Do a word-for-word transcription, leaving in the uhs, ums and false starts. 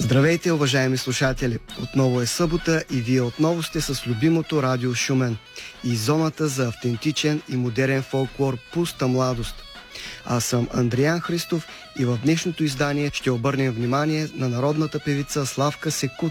Здравейте, уважаеми слушатели! Отново е събота и вие отново сте с любимото радио Шумен и зоната за автентичен и модерен фолклор "Пуста младост". Аз съм Андриан Христов и в днешното издание ще обърнем внимание на народната певица Славка Секут,